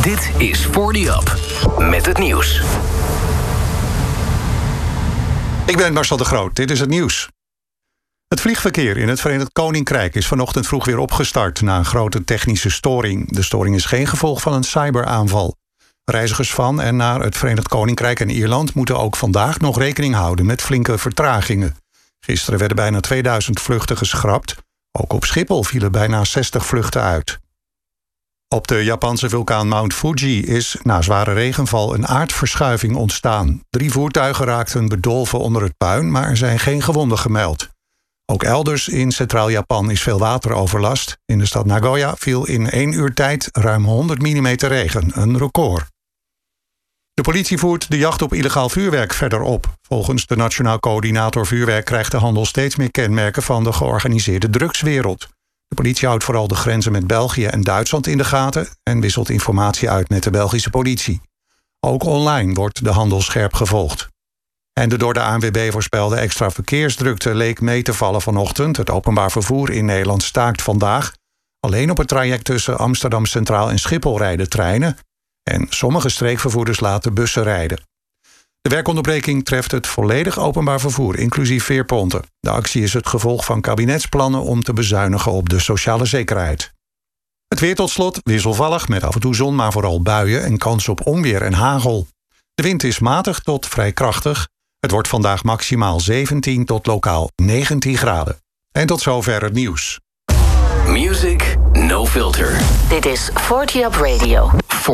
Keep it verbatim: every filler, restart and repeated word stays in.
Dit is forty Up, met het nieuws. Ik ben Marcel de Groot, dit is het nieuws. Het vliegverkeer in het Verenigd Koninkrijk is vanochtend vroeg weer opgestart na een grote technische storing. De storing is geen gevolg van een cyberaanval. Reizigers van en naar het Verenigd Koninkrijk en Ierland moeten ook vandaag nog rekening houden met flinke vertragingen. Gisteren werden bijna tweeduizend vluchten geschrapt. Ook op Schiphol vielen bijna zestig vluchten uit. Op de Japanse vulkaan Mount Fuji is na zware regenval een aardverschuiving ontstaan. Drie voertuigen raakten bedolven onder het puin, maar er zijn geen gewonden gemeld. Ook elders in Centraal Japan is veel wateroverlast. In de stad Nagoya viel in één uur tijd ruim honderd millimeter regen, een record. De politie voert de jacht op illegaal vuurwerk verder op. Volgens de Nationaal Coördinator Vuurwerk krijgt de handel steeds meer kenmerken van de georganiseerde drugswereld. De politie houdt vooral de grenzen met België en Duitsland in de gaten en wisselt informatie uit met de Belgische politie. Ook online wordt de handel scherp gevolgd. En de door de A N W B voorspelde extra verkeersdrukte leek mee te vallen vanochtend. Het openbaar vervoer in Nederland staakt vandaag. Alleen op het traject tussen Amsterdam Centraal en Schiphol rijden treinen. En sommige streekvervoerders laten bussen rijden. De werkonderbreking treft het volledig openbaar vervoer, inclusief veerponten. De actie is het gevolg van kabinetsplannen om te bezuinigen op de sociale zekerheid. Het weer tot slot wisselvallig met af en toe zon, maar vooral buien en kans op onweer en hagel. De wind is matig tot vrij krachtig. Het wordt vandaag maximaal zeventien tot lokaal negentien graden. En tot zover het nieuws. Music No Filter. Dit is forty Up Radio.